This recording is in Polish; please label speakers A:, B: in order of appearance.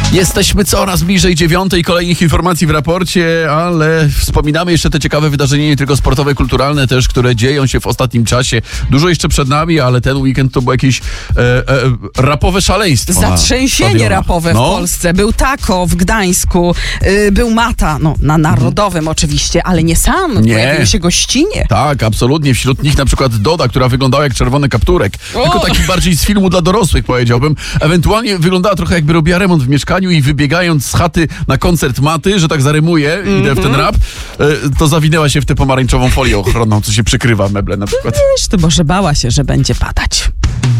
A: Jesteśmy coraz bliżej 9:00, kolejnych informacji w raporcie, ale wspominamy jeszcze te ciekawe wydarzenia, nie tylko sportowe, kulturalne też, które dzieją się w ostatnim czasie. Dużo jeszcze przed nami, ale ten weekend to było jakieś rapowe szaleństwo.
B: Zatrzęsienie rapowe w Polsce. Był Tako w Gdańsku, był Mata, na Narodowym oczywiście, ale nie sam, pojawiły się gościnie.
A: Tak, absolutnie. Wśród nich na przykład Doda, która wyglądała jak czerwony kapturek. Tylko taki bardziej z filmu dla dorosłych, powiedziałbym. Ewentualnie wyglądała trochę jakby robiła remont w mieszkaniu i wybiegając z chaty na koncert Maty, że tak zarymuję, idę w ten rap, to zawinęła się w tę pomarańczową folię ochronną, co się przykrywa meble na przykład.
B: Wiesz, to może bała się, że będzie padać.